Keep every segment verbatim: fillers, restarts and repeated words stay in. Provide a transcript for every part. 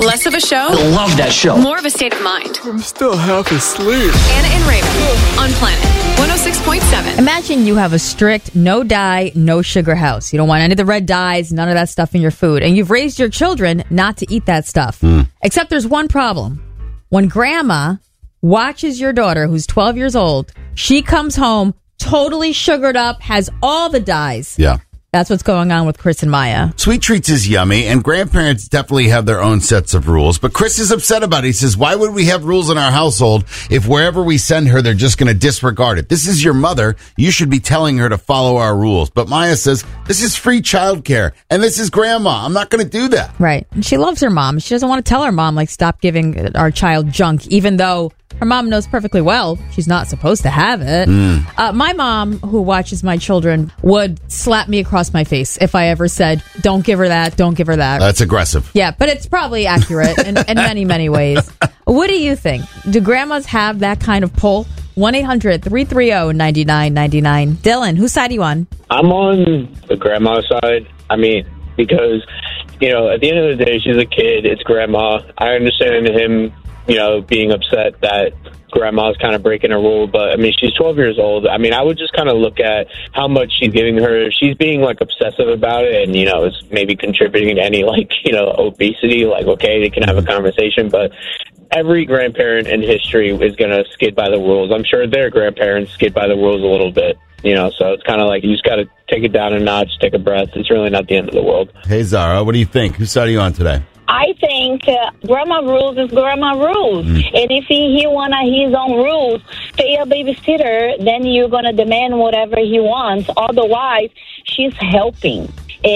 Less of a show? I love that show. More of a state of mind. I'm still half asleep. Anna and Raven on Planet one oh six point seven. Imagine you have a strict no dye, no sugar house. You don't want any of the red dyes, none of that stuff in your food. And you've raised your children not to eat that stuff. Mm. Except there's one problem. When grandma watches your daughter, who's twelve years old, she comes home totally sugared up, has all the dyes. Yeah. That's what's going on with Chris and Maya. Sweet Treats is yummy, and grandparents definitely have their own sets of rules. But Chris is upset about it. He says, why would we have rules in our household if wherever we send her, they're just going to disregard it? This is your mother. You should be telling her to follow our rules. But Maya says, this is free childcare, and this is grandma. I'm not going to do that. Right. And she loves her mom. She doesn't want to tell her mom, like, stop giving our child junk, even though her mom knows perfectly well she's not supposed to have it. Mm. Uh, my mom, who watches my children, would slap me across my face if I ever said, don't give her that, don't give her that. That's aggressive. Yeah, but it's probably accurate in, in many, many ways. What do you think? Do grandmas have that kind of pull? one eight hundred three three zero nine nine nine nine. Dylan, whose side are you on? I'm on the grandma side. I mean, because, you know, at the end of the day, she's a kid. It's grandma. I understand him, you know, being upset that grandma's kind of breaking a rule, but I mean, she's twelve years old. I mean, I would just kind of look at how much she's giving her. She's being like obsessive about it, and you know, it's maybe contributing to any like you know obesity. Like, okay, they can have a conversation, but every grandparent in history is going to skid by the rules. I'm sure their grandparents skid by the rules a little bit. You know, so it's kind of like you just got to take it down a notch, take a breath. It's really not the end of the world. Hey, Zara, what do you think? Whose side are you on today? I think uh, grandma rules is grandma rules. Mm. And if he, he want his own rules, pay a babysitter, then you're going to demand whatever he wants. Otherwise, she's helping.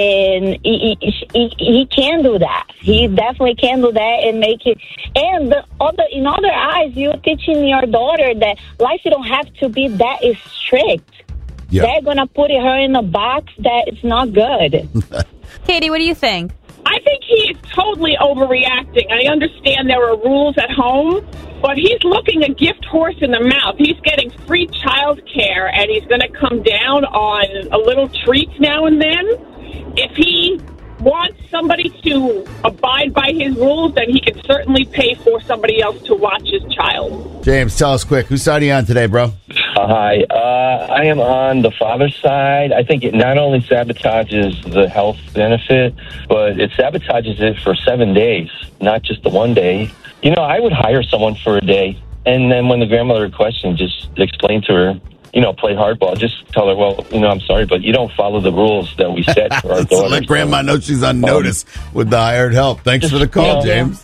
And he, he, he can do that. He definitely can do that and make it. And the other, in other eyes, you're teaching your daughter that life you don't have to be that strict. Yeah. They're going to put her in a box that it's not good. Katie, what do you think? I think he is totally overreacting. I understand there are rules at home, but he's looking a gift horse in the mouth. He's getting free child care, and he's going to come down on a little treat now and then. If he wants somebody to abide by his rules, then he can certainly pay for somebody else to watch his child. James, tell us quick. Whose side are you on today, bro? Uh, hi. Uh, I am on the father's side. I think it not only sabotages the health benefit, but it sabotages it for seven days, not just the one day. You know, I would hire someone for a day, and then when the grandmother questions, just explain to her, you know, play hardball. Just tell her, well, you know, I'm sorry, but you don't follow the rules that we set for our daughter. So let grandma know she's on notice um, with the hired help. Thanks just, for the call, you know, James.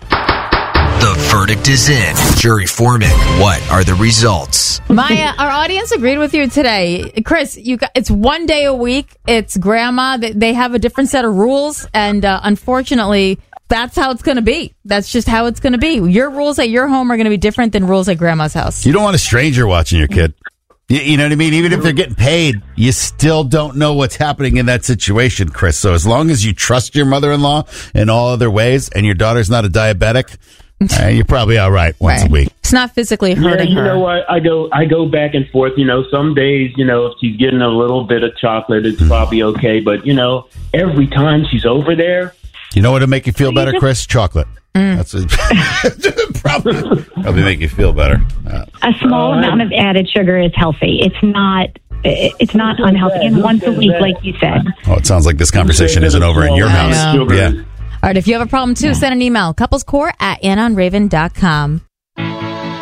The verdict is in. Jury foreman, what are the results? Maya, our audience agreed with you today. Chris, you got, it's one day a week. It's grandma. They have a different set of rules, and uh, unfortunately, that's how it's going to be. That's just how it's going to be. Your rules at your home are going to be different than rules at grandma's house. You don't want a stranger watching your kid. You, you know what I mean? Even if they're getting paid, you still don't know what's happening in that situation, Chris. So as long as you trust your mother-in-law in all other ways and your daughter's not a diabetic, uh, you're probably all right once right. a week. It's not physically hurting yeah, you her. know what? I go I go back and forth. You know, some days, you know, if she's getting a little bit of chocolate, it's mm. probably okay. But, you know, every time she's over there. You know what would make you feel better, Chris? Chocolate. Mm. That's a, probably, probably make you feel better. Uh, a small uh, amount of added sugar is healthy. It's not it's not unhealthy. And once a week, like you said. Oh, it sounds like this conversation isn't over in your house. Yeah. All right, if you have a problem, too, send an email. couplescore at anna and raven dot com.